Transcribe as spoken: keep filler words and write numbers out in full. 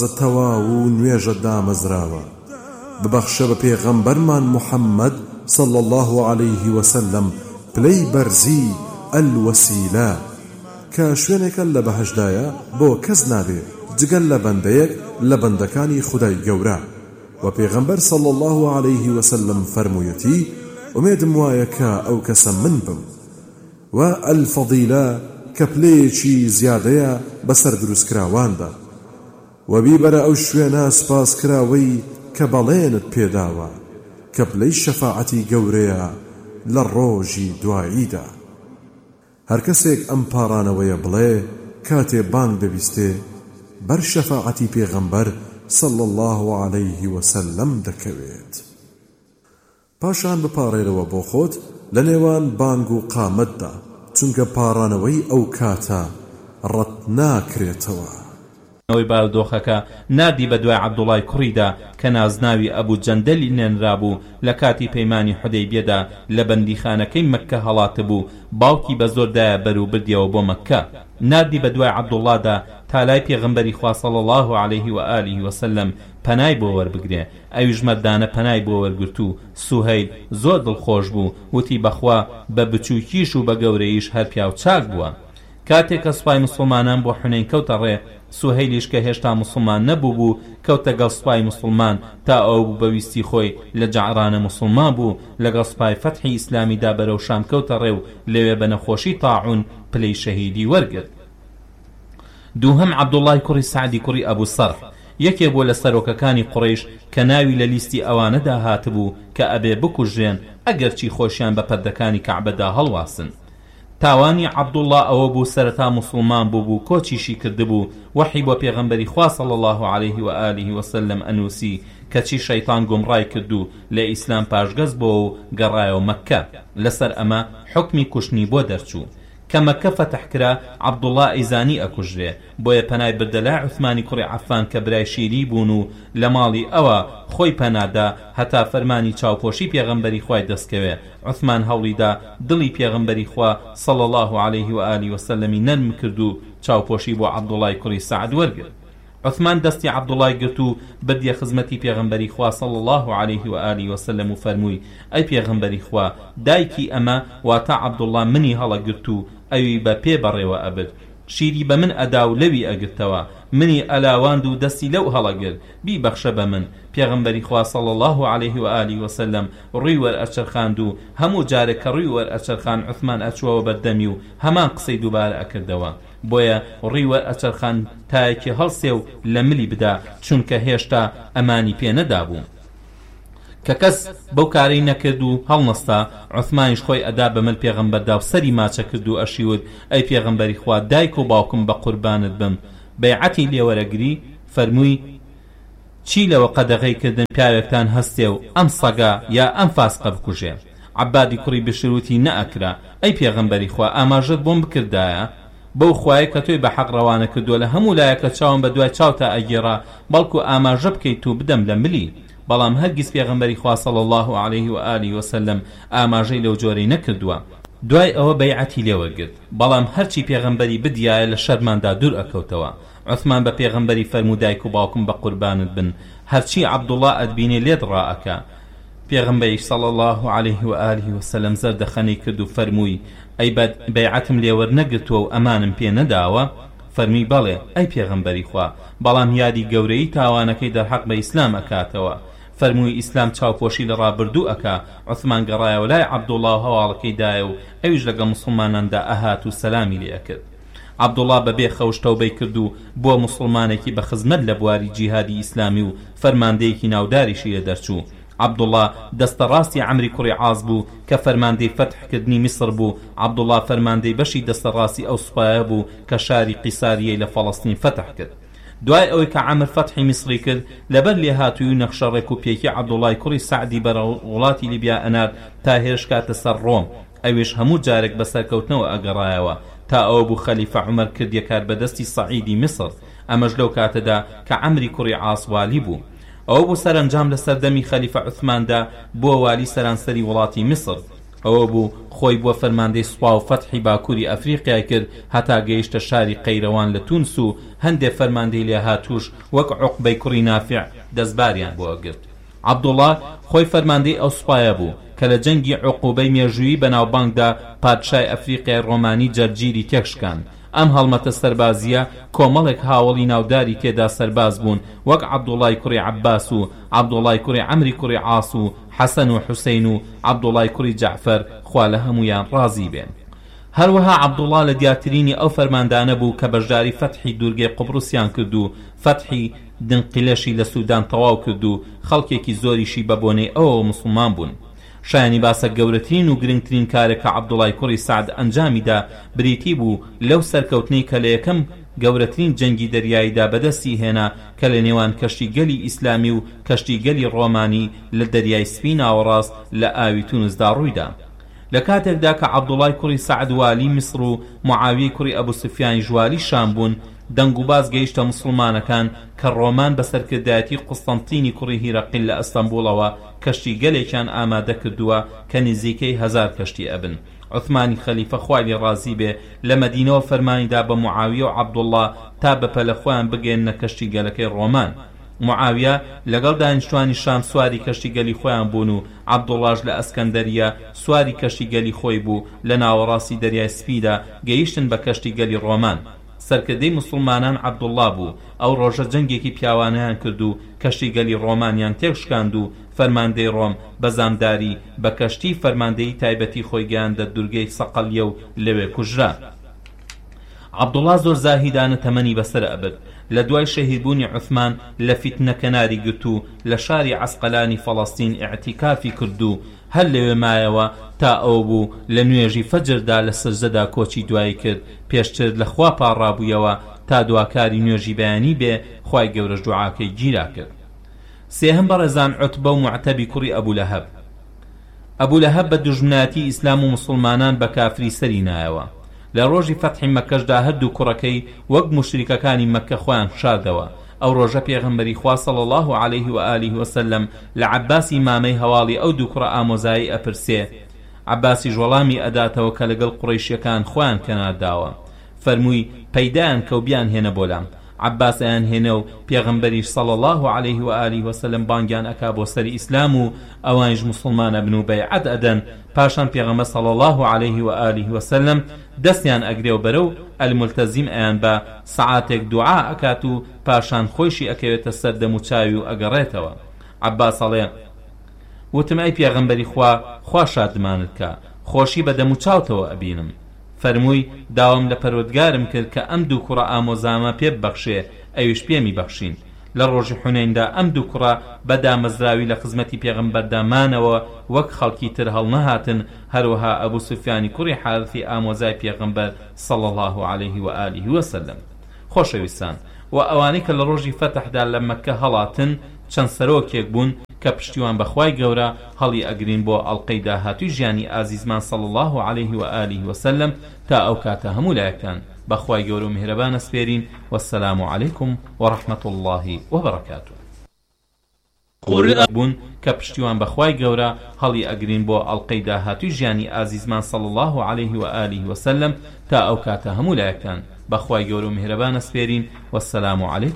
تەواو و نوێژە دامەزراوە ببەخشە بە پێغەمبەرمان محەممەد صلى الله عليه وسلم پلەی بەرزی ئەلوەسیلە کە شوێنێکە لە بەهەشدایە بۆ کەس نابێ جگەل لە بەندەیەک لە بەندەکانی خودای گەورە و پێغەمبەر صلى الله عليه وسلم فەرموویەتی ئومێدم وایە کە ئەو کەسە من بم و ئەلفەضیلە کە پلەیەکی زیادەیە بەسەر دروستکراواندا و بیبەرە ئەو شوێنە سپاسکراوەی کە بەڵێنت پێداوە کە پلەی شەفاعەتی گەورەیە لە ڕۆژی دواییدا. هەر کەسێک ئەم پاڕانەوەیە بڵێ کاتێ بانگ دەبیستێ بەر شەفاعەتی پێغەمبەر صلى الله عليه وسلم دەکەوێت. پاشان بپاڕێرەوە بۆ خۆت لە نێوان بانگ و قامەتدا چونکە پاڕانەوەی ئەو کاتە ڕەت ناکرێتەوە. نەوەی بارودۆخەکە نادی بە دوای عەبدوڵای کوڕیدا کە نازناوی ئەبوو جەندەلی نێنرابوو لە کاتی پەیمانی حودەیبیەدا لە بەندیخانەکەی مەککە هەڵاتە بوو باوکی بە زۆردایە بەرەو بردیەوە بۆ مەککە. نادی بە دوای عەبدوڵادا تا لای پێغەمبەری خوا صلی الله عليه و آله وسلم پەنای بۆ وەربگرێ. ئەویش مەردانە پەنای بۆ وەرگرت و سوهەیل زۆر دڵخۆش بوو وتی بەخوا بە بچووکیش و بە گەورەییش هەر پیاو چاک بووە. کاتێک کە سوپای مسلمانان بۆ حونەین کەوتە ڕێ سوهەیلیش کە هێشتا مسلمان نەبوو بوو کەوتە گەڵ سوپای مسلمان تا ئەو بوو بەویستی خۆی لە جەعرانە مسلمان بوو لەگەڵ سوپای فەتحی ئیسلامیدا بەرەو شام کەوتە ڕێ و لەوێ بە نەخۆشی تاعون پلەی شەهیدی وەرگرت. دووهەم عەبدوڵای کوڕی سەعدی کوڕی ئەبوو سەرح یەکێ بۆ لە سەرۆکەکانی قوڕەیش کە ناوی لە لیستی ئەوانەدا هاتبوو کە ئەبێ بکوژێن ئەگەرچی خۆشیان بە پەردەکانی کەعبەدا هەڵواسن. تاوانی عەبدوڵڵا ئەوە بوو سەرەتا مسلمان بوو بوو کۆچیشی کردبوو وەحی بۆ پێغەمبەری خوا صلی الله عليه و آله وسلم ئەنووسی کەچی شەیطان گومڕای کردو لە ئیسلام پاشگەز بۆ و گەڕایەوە مەککە. لەسەر ئەمە حکمی کوشتنی بۆ دەرچوو کە مەککە فەتح کرا عەبدوڵڵا ئەیزانی ئەکوژرێ بۆیە پەنای بردەلا عوسمانی کوڕی عەفان کە برای شیری بوون و لە ماڵی ئەوە خۆی پەنادا هەتا فەرمانی چاوپۆشی پێغەمبەری خوای دەستکەوێ. عوسمان هەوڵیدا دڵی پێغەمبەری خوا صلی الله عليه و آله وسلمی نەرم کرد و چاوپۆشی بۆ عەبدوڵای کوڕی سەعد وەرگرت. عوسمان دەستی عەبدوڵای گرت و بردیە خزمەتی پێغەمبەری خوا صلی الله عليه و آله وسلم و فەرمووی ئەی پێغەمبەری خوا دایکی ئەمە واتە عەبدوڵڵا منی هەڵەگرت و ئەوی بە پێ بەڕێوە ئەبد شیری بە من ئەدا و لەوی ئەگرتەوە منی ئەلاواند و دەستی لەو هەڵەگرت بی بەخشە بە من. پێغەمبەری خوا صلی الله عليه و آله وسلم ڕووی وەرئەچەرخاند و هەموو جارێک کە ڕووی وەرئەچەرخان عوسمان ئەچووەوە بەردەمی و هەمان قسەی دووبارە ئەکردەوە بۆیە ڕووی وەرئەچەرخان تایەکی هەڵسێ و لە ملی بدا چونکە هێشتا ئەمانی پێ نەدابوو. کە کەس بەو کارەی نەکرد و هەڵنەستا عوسمانیش خۆی ئەدا بە مل پێغەمبەردا و سەری ماچە کرد و ئەشیوت ئەی پێغەمبەری خوا دایک و باوکم بە قوربانت بم. بەیعەتی لێوەرەگری فەرمووی چی لەوە قەدەغەی کردن پیاوێکتان هەستێ و ئەم سەگا یا ئەم فاسقە بکوژێ. عەبادی کوڕی بشروتی نەئەکرا ئەی پێغەمبەری خوا ئاماژەت بۆم بکردایە بەو خوایە کە تۆی بە حەق ڕەوانە کردووە لە هەموو لایەکە چاوم بە دوای چاوتا ئەگێڕا بەڵکو ئاماژە بکەیت و بدەم لە ملی. بەڵام هەرگیز پێغەمبەری خوا صلی الله عليه و آله وسلم ئاماژەی لەو جۆرەی نەکردووە. دوای ئەوە بەیعەتی لێوەرگرت بەڵام هەرچی پێغەمبەری بدیایە لە شەرماندا دوور ئەکەوتەوە. عوسمان بە پێغەمبەری فەرموو دایک و باوکم بە قوربانت بن هەرچی عەبدوڵڵا ئەتبینێ لێت ڕائەکە. پێغەمبەری صلی الله عليه و آله وسلم زەردەخەنەی کرد و فەرمووی ئەی بەیعەتم لێوەرنەگرتووە و ئەمانم پێ نەداوە؟ فەرمی بەڵێ ئەی پێغەمبەری خوا بەڵام یادی گەورەی تاوانەکەی دەرحەق بە ئیسلام ئەکاتەوە. فەرمووی ئیسلام چاوپۆشی لە ڕابردوو ئەکا. عوسمان گەڕایەوە لای عەبدوڵڵا و هەواڵەکەی دایە و ئەویش لەگەڵ مسلماناندا ئەهات و سەلامی لێ ئەکرد. عەبدوڵڵا بەبێ خەوش تەوبەی کرد و بۆ مسلمانێکی بە خزمەت لە بواری جیهادی ئیسلامی و فەرماندەیەکی ناوداریشی لێ دەرچوو. عەبدوڵڵا دەستە ڕاستی عەمری کوڕی عاز بوو کە فەرماندەی فەتحکردنی میسر بوو. عەبدوڵڵا فەرماندەی بەشی دەستە ڕاستی ئەو سوپایە بوو کە شاری قیساریەی لە فەڵەستین فەتح کرد. دوای ئەوەی کە عەمر فەتحی میسری کرد لەبەر لێهاتووی و نەخشەڕێک و پێکی عەبدوڵای کوڕی سەعدی بەرە وڵاتی لیبیا ئەنار تا هێرش کاتە سەر ڕۆم. ئەویش هەموو جارێک بەسەرکەوتنەوە ئەگەڕایەوە تا ئەوە بوو خەلیفە عومەر کردیە کار بەدەستی سەعیدی میسر. ئەمەش لەو کاتەدا کە عەمری کوڕی عاس والی بوو. ئەوە بوو سەرنجام لە سەردەمی خەلیفە عوسماندا بووە والی سەرانسەری وڵاتی میسر. ئەوە بوو خۆی بووە فەرماندەی سوپا و فەتحی باکووری ئەفریقیا کرد هەتا گەیشتە شاری قەیرەوان لە تونس و هەندێک فەرماندەی لێ هاتووش وەک عوقبەی کوڕی نافع دەستباریان بۆ گرت. عەبدوڵڵا خۆی فەرماندەی ئەو سوپایە بوو کە لە جەنگی عوقوبەی مێژوویی بەناوبانگدا پادشای ئەفریقیای ڕۆمانی جەرگیری تێکشکان. ئەم هەڵمەتە سەربازیە کۆمەڵێک هاوڵی ناوداری تێدا سەرباز بوون وەک عەبدوڵای کوڕی عەباس و عەبدوڵای کوڕی عەمری کوڕی عاس و حەسەن و حوسەین و عەبدوڵای کوڕی جەعفەر خوا لە هەمویان ڕازی بێن. هەروەها عەبدوڵڵا لە دیارترینی ئەو فەرماندانە بوو کە بەشداری فەتحی دوورگەی قوبڕوسیان کرد و فەتحی دنقیلەشی لە سوودان تەواو کرد و خەڵکێکی زۆریشی بە بۆنەی ئەوە موسڵمان بوون. شایانی باسە گەورەترین و گرنگترین کارێک کە عەبدوڵای کوڕی سعد ئەنجامیدا بریتی بوو لەو سەرکەوتنەی کە لە یەکەم گەورەترین جەنگی دەریاییدا بەدەستی هێنا کە لە نێوان کەشتیگەلی ئیسلامی و کەشتیگەلی ڕۆمانی لە دەریای سپی ناوەڕاست لە ئاوی تونسدا ڕوویدا. لە کاتێکدا کە عەبدوڵای کوڕی سعد والی میسر و معاویەی کوڕی ئەبوو سوفیانی ژوالی شام بوون، دەنگ و باز گەیشتە موسڵمانەکان کە ڕۆمان بە سەرکردایەتی قوستەنتینی کوڕی هیرەقیل لە ئەستەمبوڵەوە کەشتی گەلێکیان ئامادە کردووە کە نزیکەی هەزار کەشتی ئەبن. عوثمانی خەلیفە خوای لێ ڕازی بێ لە مەدینەوە فەرمانیدا بە معاویە و عەبدوڵڵا تا بەپە لە خۆیان بگەێننە کەشتی گەلەکەی ڕۆمان. معاویە لەگەڵ دانیشتوانی شام سواری کەشتی گەلی خۆیان بوون و عەبدوڵڵاش لە ئەسکەندەریە سواری کەشتی گەلی خۆی بوو لە ناوەڕاستی دەریای سپیدا گەیشتن بە کەشتی گەلی ڕۆمان. سەرکردەی موسڵمانان عەبدوڵڵا بوو. ئەو ڕۆژە جەنگێکی پیاوانەیان کرد و کەشتی گەلی ڕۆمانیان تێکشکاند و فەرماندەی ڕۆم بە زامداری بە کەشتی فەرماندەی تایبەتی خۆی گەیاندە دوورگەی سەقەلیە و لەوێ کوژرا. عەبدوڵڵا زۆر زاهیدانە تەمەنی بەسەر ئەبرد. لە دوای شەهیدبوونی عوثمان لە فیتنە کەناری گرت و لە شاری عەسقەلانی فەڵەستین ئیعتیکافی کرد و هەر لەوێ مایەوە تا ئەو بوو لە نوێژی فەجردا لە سەجدەدا کۆچی دوایی کرد پێشتر لە خوا پاڕابوویەوە تا دواکاری نوێژی بەیانی بێ خوای گەورەش دوعاکەی گیرا کرد. سێهەم بەڕێزان عوتبە و موعتەبی کوڕی ئەبوو لەهەب. ئەبوو لەهەب بە دوژمنایەتی ئیسلام و موسڵمانان بە کافری سەری نایەوە. لە ڕۆژی فەتحی مەکەشدا هەردوو کوڕەکەی وەک موشریکەکانی مەکە خۆیان شاردەوە. ئەو ڕۆژە پێغەمبەری خوا صلی الله علیه و آله و سلم لە عەباسی مامەی هەواڵی ئەو دوو کوڕە ئامۆزایی ئەپرسێ. عەباسیش وەڵامی ئەداتەوە کە لەگەڵ قوڕەیشیەکان خۆیان کەنارداوە. فەرمووی پەیدایان کە و بیان هێنە بۆلام. عەباس ئەیان هێنە و پێغەمبەریش صلی الله علیه و آله و سلم بانگیان ئەکا بۆ سەری ئیسلام و ئەوانیش موسڵمان ئەبن و بەیعەت ئەدەن. پاشان پێغەمبەر صلی الله علیه و آله و سلم دەستیان ئەگرێ و بەرەو ئەلمولتەزیم ئەیان بە سەعاتێک دوعا ئەکات و پاشان خۆیشی ئەکەوێتە سەر دەم و چاوی و ئەگەڕێتەوە. عەباس ئەڵێ وتم ئەی پێغەمبەری خوا خوا شادمانت کە خۆشی بە دەم و چاوتەوە ئەبینم. فەرمووی داوام لە پەروەردگارم کرد کە ئەم دوو کوڕە ئامۆزامە پێ ببەخشێ ئەویش پێمی بەخشین. لە ڕۆژی حونەیندا ئەم دوو کوڕە بە دامەزراوی لە خزمەتی پێغەمبەردا مانەوە وەک خەڵکی تر هەڵنەهاتن. هەروەها ئەبوو سوفیانی کوڕی حارثی ئامۆزای پێغەمبەر صلی الله علیه و آله و سلم. خۆشەویستان و ئەوانەی کە لە ڕۆژی فەتحدا لە مەککە هەڵاتن چەند سەرۆکێک بوون کە پشتیوان بەخوای گەورە هەڵی ئەگرین بۆ ئەڵقەی داهاتووی ژیانی ئازیزمان صلی الله علیه و آله و سلم تا ئەو کاتە هەموو لایەکان بەخوای گەورە و میهرەبان ئەسپێرین. وەسەلام عەلەیکم وەڕەحمەت الله وبەرەکاتوه. بوون کە پشتیوان بەخوای گەورە هەڵی ئەگرین بۆ ئەڵقەی داهاتووی ژیانی ئازیزمان صلی الله علیه و آله و سلم تا ئەو کاتە هەموو لایەکان بەخوای گەورە و میهرەبان ئەسپێرین. وەسەلام عەلەیکم